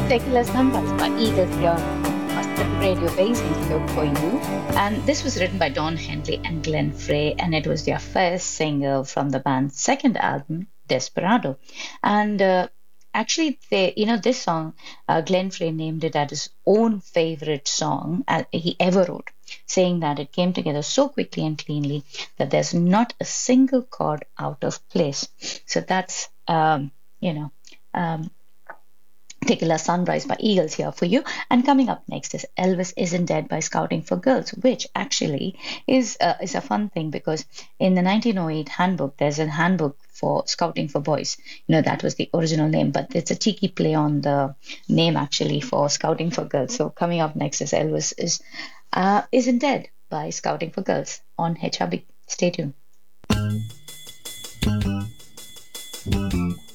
Tequila Sunrise by Eagles here on Mustard Radio Basin Look for You. And this was written by Don Henley and Glenn Frey, and it was their first single from the band's second album, Desperado. And actually, this song, Glenn Frey named it as his own favorite song he ever wrote, saying that it came together so quickly and cleanly that there's not a single chord out of place. So that's, Tequila Sunrise by Eagles here for you. And coming up next is Elvis Isn't Dead by Scouting for Girls, which actually is a fun thing because in the 1908 handbook, there's a handbook for Scouting for Boys. That was the original name, but it's a cheeky play on the name actually for Scouting for Girls. So coming up next is Isn't Dead by Scouting for Girls on HRB. Stay tuned.